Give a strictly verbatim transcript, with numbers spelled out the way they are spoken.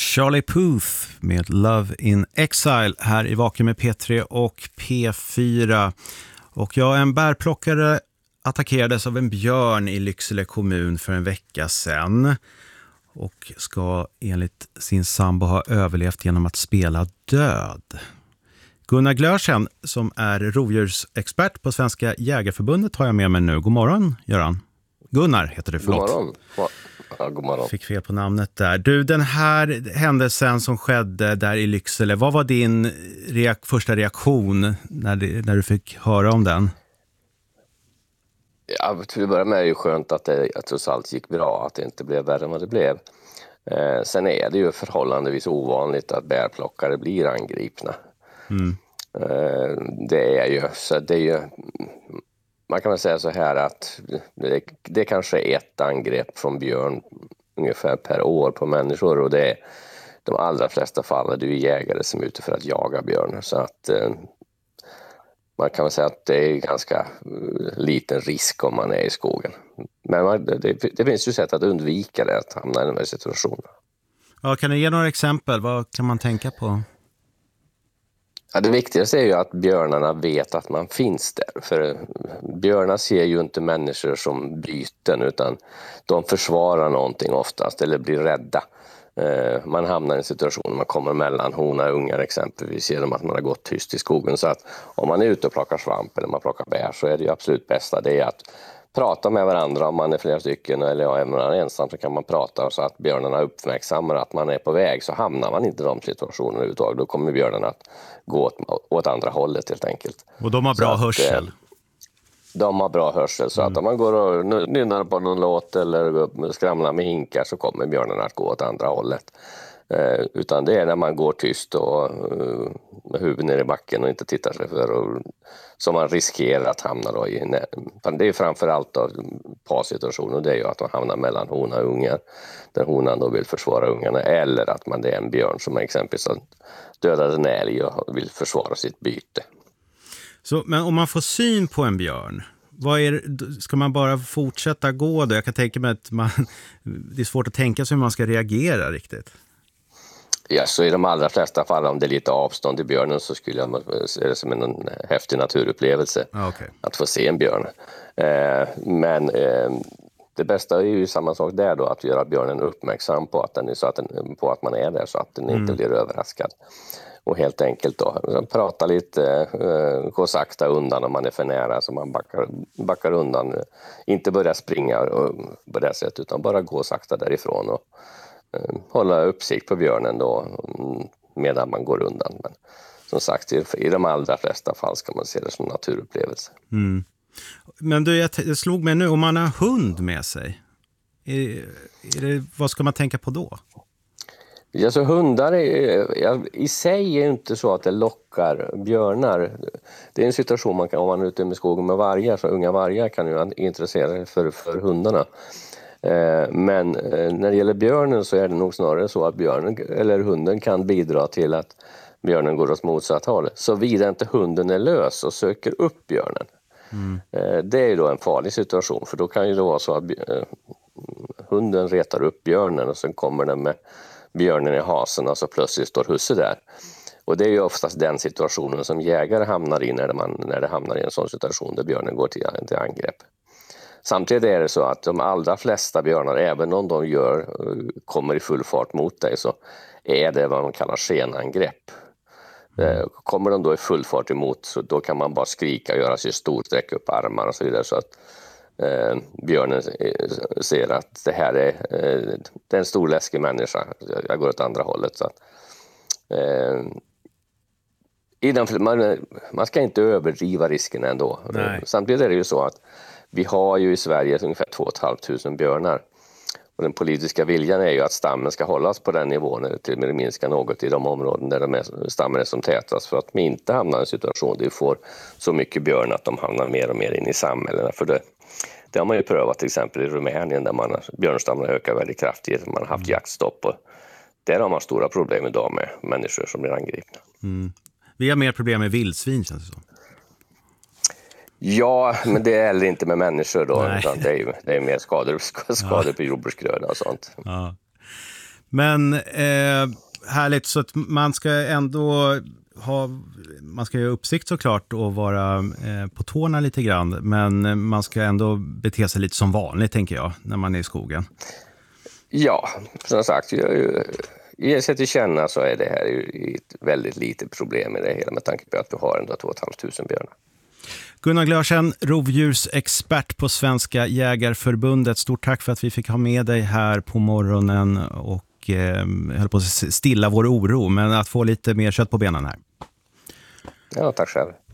Charlie Puth med Love in Exile här i Vaken med P tre och P fyra. Och ja, en bärplockare attackerades av en björn i Lycksele kommun för en vecka sedan och ska enligt sin sambo ha överlevt genom att spela död. Gunnar Glörsen, som är rovdjursexpert på Svenska Jägarförbundet, har jag med mig nu. God morgon, Göran. Gunnar heter du, förlåt. God morgon. Ja, god morgon. Fick fel på namnet där. Du, den här händelsen som skedde där i Lycksele, vad var din reak- första reaktion när, det, när du fick höra om den? Ja, till att börja med är det ju skönt att det att trots allt gick bra, att det inte blev värre än vad det blev. Eh, sen är det ju förhållandevis ovanligt att bärplockare blir angripna. Mm. Eh, det är ju, så det är ju, man kan väl säga så här att det, det kanske är ett angrepp från björn ungefär per år på människor, och det är de allra flesta fall är det ju jägare som är ute för att jaga björn, så att eh, man kan väl säga att det är ganska liten risk om man är i skogen. Men man, det, det finns ju sätt att undvika det, att hamna i den här situationen. Ja, kan du ge några exempel? Vad kan man tänka på? Ja, det viktigaste är ju att björnarna vet att man finns där. För björnar ser ju inte människor som byten, utan de försvarar någonting oftast eller blir rädda. Man hamnar i en situation, man kommer mellan hona och ungar exempelvis, genom att man har gått tyst i skogen. Så att om man är ute och plockar svamp eller man plockar bär, så är det ju absolut bästa det är att prata med varandra. Om man är flera stycken eller ja, även om man är ensam, så kan man prata så att björnarna uppmärksammar att man är på väg, så hamnar man inte i de situationerna överhuvudtaget. Då kommer björnarna att gå åt, åt andra hållet helt enkelt. Och de har bra att, hörsel? De har bra hörsel, så mm. att om man går och nynnar på någon låt eller skramlar med hinkar, så kommer björnarna att gå åt andra hållet. Eh, utan det är när man går tyst och uh, med huvudet ner i backen och inte tittar sig för, och, som man riskerar att hamna då i. Det är framförallt då parsituationen, det är ju att man hamnar mellan hona och ungar, där honan då vill försvara ungarna, eller att man det är en björn som exempelvis har dödat en älg och vill försvara sitt byte. Så, men om man får syn på en björn, vad är, ska man bara fortsätta gå då? Jag kan tänka mig att man, det är svårt att tänka sig hur man ska reagera riktigt. Ja, så i de allra flesta fall, om det är lite avstånd till björnen, så skulle jag se det som en häftig naturupplevelse okay. att få se en björn. Eh, men eh, det bästa är ju samma sak där då, att göra björnen uppmärksam på att, den är, så att, den, på att man är där, så att den mm. inte blir överraskad. Och helt enkelt då prata lite, uh, gå sakta undan om man är för nära, så man backar, backar undan. Inte börja springa och, på det sättet, utan bara gå sakta därifrån och uh, hålla uppsikt på björnen då um, medan man går undan. Men som sagt, i, i de allra flesta fall ska man se det som naturupplevelse. Mm. Men du, jag, jag slog mig nu, om man har hund med sig, är, är det, vad ska man tänka på då? Alltså hundar är, i sig är det inte så att det lockar björnar. Det är en situation man kan, om man är ute med skogen med vargar, så unga vargar kan ju intressera sig för, för hundarna. Eh, men eh, när det gäller björnen, så är det nog snarare så att björnen eller hunden kan bidra till att björnen går åt motsatt håll. Så vidare inte hunden är lös och söker upp björnen. Mm. Eh, det är ju då en farlig situation, för då kan ju det vara så att eh, hunden retar upp björnen och sen kommer den med björnen i hasen, och så plötsligt står husse där. Och det är ju oftast den situationen som jägare hamnar i när, man, när det hamnar i en sån situation där björnen går till, till angrepp. Samtidigt är det så att de allra flesta björnar, även om de gör, kommer i full fart mot dig, så är det vad man kallar skenangrepp. Mm. Kommer de då i full fart emot, så då kan man bara skrika och göra sig stor, sträcka upp armar och så vidare, så att Eh, björnen ser att det här är, eh, det är en stor läskig människa, jag går åt andra hållet. Så att, eh, i den, man, man ska inte överdriva risken ändå. Nej. Samtidigt är det ju så att vi har ju i Sverige ungefär två tusen fem hundra björnar. Och den politiska viljan är ju att stammen ska hållas på den nivån, eller till och med minska något i de områden där de är, stammen är som tätast, för att man inte hamnar i en situation där vi får så mycket björn att de hamnar mer och mer in i samhällena. För det Det har man ju prövat till exempel i Rumänien, där man, björnstammarna ökar väldigt kraftigt. Man har haft mm. jaktstopp, och där har man stora problem idag med människor som blir angripna. Mm. Vi har mer problem med vildsvin, känns det så. Ja, men det är heller inte med människor då, utan det är ju det är mer skador, skador på jordbruksgröda och sånt. Ja. Men eh, härligt, så att man ska ändå ha, man ska ju ha uppsikt såklart och vara eh, på tårna lite grann, men man ska ändå bete sig lite som vanligt, tänker jag, när man är i skogen. Ja, som sagt, ge sig till känna, så är det här ju ett väldigt litet problem i det hela, med tanke på att vi har ändå två tusen femhundra björnar. Gunnar Glörsen, rovdjursexpert på Svenska Jägarförbundet. Stort tack för att vi fick ha med dig här på morgonen och eh, höll på att stilla vår oro, men att få lite mer kött på benen här. Ja, tack själv.